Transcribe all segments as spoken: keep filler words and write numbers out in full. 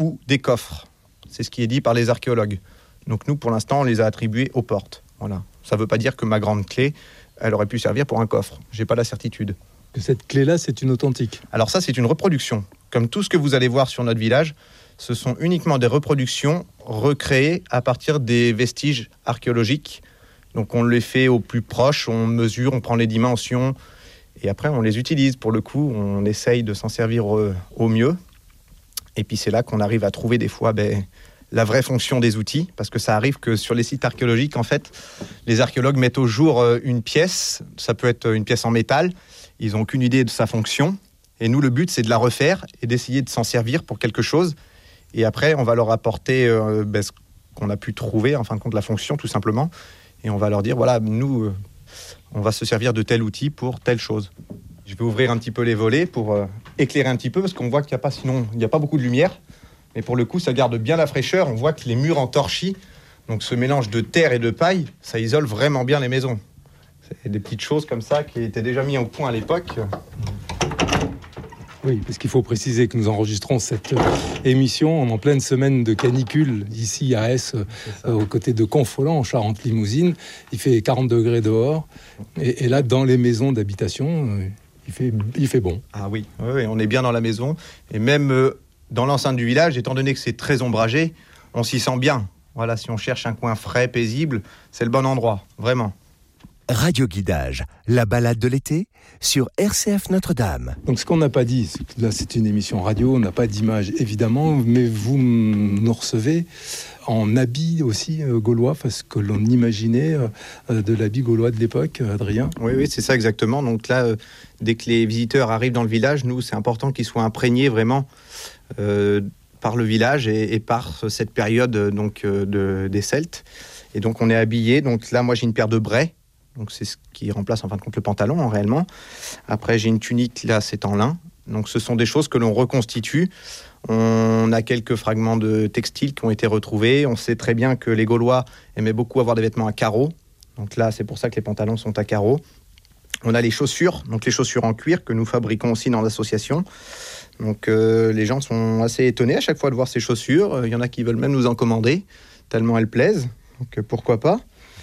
ou des coffres. C'est ce qui est dit par les archéologues. Donc nous, pour l'instant, on les a attribués aux portes. Voilà. Ça ne veut pas dire que ma grande clé, elle aurait pu servir pour un coffre. Je n'ai pas la certitude. Cette clé-là, c'est une authentique. Alors ça, c'est une reproduction. Comme tout ce que vous allez voir sur notre village, ce sont uniquement des reproductions recréées à partir des vestiges archéologiques. Donc on les fait au plus proche, on mesure, on prend les dimensions et après on les utilise. Pour le coup, on essaye de s'en servir au, au mieux. Et puis c'est là qu'on arrive à trouver des fois ben, la vraie fonction des outils, parce que ça arrive que sur les sites archéologiques, en fait, les archéologues mettent au jour une pièce, ça peut être une pièce en métal, ils n'ont aucune idée de sa fonction. Et nous, le but, c'est de la refaire et d'essayer de s'en servir pour quelque chose. Et après, on va leur apporter euh, ben, ce qu'on a pu trouver, en fin de compte, la fonction, tout simplement. Et on va leur dire, voilà, nous, euh, on va se servir de tel outil pour telle chose. Je vais ouvrir un petit peu les volets pour euh, éclairer un petit peu, parce qu'on voit qu'il n'y a pas, sinon, il n'y a pas beaucoup de lumière. Mais pour le coup, ça garde bien la fraîcheur. On voit que les murs en torchis, donc ce mélange de terre et de paille, ça isole vraiment bien les maisons. C'est des petites choses comme ça qui étaient déjà mises au point à l'époque. Oui, parce qu'il faut préciser que nous enregistrons cette émission en pleine semaine de canicule ici à Aix, euh, aux côtés de Confolens, en Charente-Limousine. Il fait quarante degrés dehors. Et, et là, dans les maisons d'habitation, euh, il, fait, il fait bon. Ah oui, oui, oui, on est bien dans la maison. Et même euh, dans l'enceinte du village, étant donné que c'est très ombragé, on s'y sent bien. Voilà, si on cherche un coin frais, paisible, c'est le bon endroit, vraiment. Radio Guidage, la balade de l'été sur R C F Notre-Dame. Donc ce qu'on n'a pas dit, c'est que là c'est une émission radio, on n'a pas d'image évidemment, mais vous nous recevez en habit aussi euh, gaulois, parce que l'on imaginait euh, de l'habit gaulois de l'époque, Adrien. Oui, oui, c'est ça exactement. Donc là, euh, dès que les visiteurs arrivent dans le village, nous, c'est important qu'ils soient imprégnés vraiment euh, par le village et, et par cette période donc, euh, de, des Celtes. Et donc on est habillés. Donc là, moi j'ai une paire de braies. Donc c'est ce qui remplace en fin de compte le pantalon en réellement. Après j'ai une tunique, là c'est en lin. Donc ce sont des choses que l'on reconstitue. On a quelques fragments de textiles qui ont été retrouvés. On sait très bien que les Gaulois aimaient beaucoup avoir des vêtements à carreaux. Donc là c'est pour ça que les pantalons sont à carreaux. On a les chaussures, donc les chaussures en cuir que nous fabriquons aussi dans l'association. Donc euh, les gens sont assez étonnés à chaque fois de voir ces chaussures. Il y en a qui veulent même nous en commander, tellement elles plaisent. Donc euh, pourquoi pas.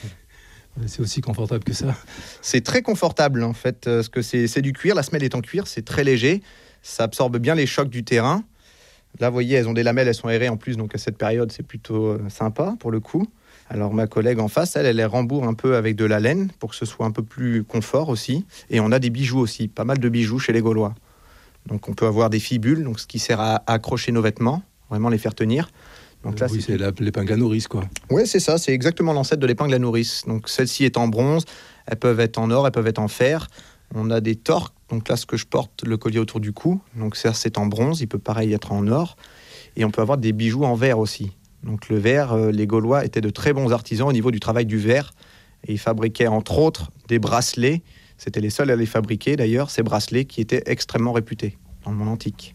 C'est aussi confortable que ça. C'est très confortable en fait, parce que c'est, c'est du cuir, la semelle est en cuir, c'est très léger, ça absorbe bien les chocs du terrain. Là vous voyez, elles ont des lamelles, elles sont aérées en plus, donc à cette période c'est plutôt sympa pour le coup. Alors ma collègue en face, elle, elle les rembourre un peu avec de la laine pour que ce soit un peu plus confort aussi. Et on a des bijoux aussi, pas mal de bijoux chez les Gaulois. Donc on peut avoir des fibules, donc ce qui sert à accrocher nos vêtements, vraiment les faire tenir. Donc là, oui, c'est, c'est la, l'épingle à nourrice, quoi. Oui, c'est ça, c'est exactement l'ancêtre de l'épingle à nourrice. Donc celle-ci est en bronze, elles peuvent être en or, elles peuvent être en fer. On a des torques, donc là, ce que je porte, le collier autour du cou, donc ça, c'est en bronze, il peut pareil être en or. Et on peut avoir des bijoux en verre aussi. Donc le verre, euh, les Gaulois étaient de très bons artisans au niveau du travail du verre. Et ils fabriquaient, entre autres, des bracelets. C'était les seuls à les fabriquer, d'ailleurs, ces bracelets qui étaient extrêmement réputés dans le monde antique.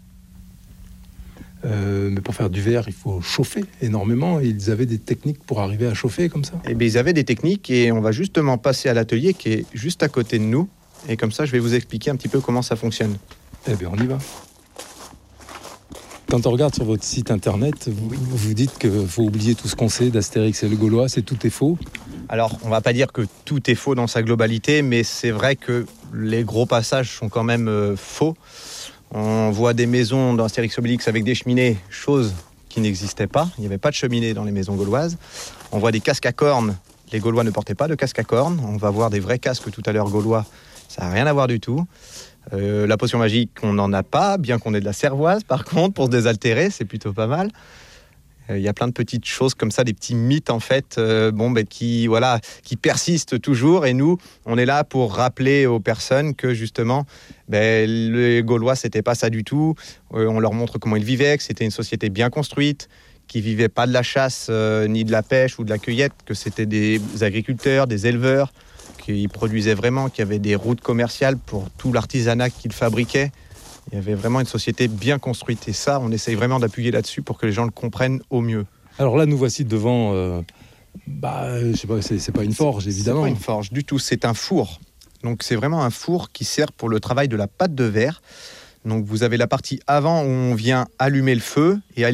Euh, mais pour faire du verre, il faut chauffer énormément. Ils avaient des techniques pour arriver à chauffer comme ça. Eh bien, ils avaient des techniques et on va justement passer à l'atelier qui est juste à côté de nous. Et comme ça, je vais vous expliquer un petit peu comment ça fonctionne. Eh bien, on y va. Quand on regarde sur votre site internet, vous vous dites qu'il faut oublier tout ce qu'on sait d'Astérix et le Gaulois, c'est tout est faux. Alors, on ne va pas dire que tout est faux dans sa globalité, mais c'est vrai que les gros passages sont quand même euh, faux. On voit des maisons dans Astérix Obélix avec des cheminées, chose qui n'existait pas. Il n'y avait pas de cheminée dans les maisons gauloises. On voit des casques à cornes. Les Gaulois ne portaient pas de casque à cornes. On va voir des vrais casques tout à l'heure gaulois. Ça n'a rien à voir du tout. Euh, la potion magique, on n'en a pas, bien qu'on ait de la cervoise. Par contre, pour se désaltérer, c'est plutôt pas mal. Il y a plein de petites choses comme ça, des petits mythes en fait, euh, bon, ben, qui, voilà, qui persistent toujours. Et nous, on est là pour rappeler aux personnes que justement, ben, les Gaulois, c'était pas ça du tout. Euh, on leur montre comment ils vivaient, que c'était une société bien construite, qui vivait pas de la chasse, euh, ni de la pêche ou de la cueillette, que c'était des agriculteurs, des éleveurs, qui produisaient vraiment, qui avaient des routes commerciales pour tout l'artisanat qu'ils fabriquaient. Il y avait vraiment une société bien construite. Et ça, on essaye vraiment d'appuyer là-dessus pour que les gens le comprennent au mieux. Alors là, nous voici devant... Euh, bah, je sais pas, c'est, c'est pas une forge, évidemment. C'est pas une forge du tout, c'est un four. Donc c'est vraiment un four qui sert pour le travail de la pâte de verre. Donc vous avez la partie avant où on vient allumer le feu et